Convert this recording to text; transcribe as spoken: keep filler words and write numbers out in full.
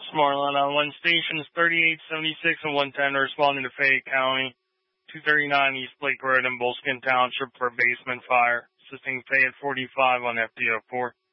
Smartline on one station is thirty-eight seventy-six and one ten responding to Fayette County, two thirty-nine East Lake Road in Bolskin Township for a basement fire, assisting Fayette forty-five on F D O four.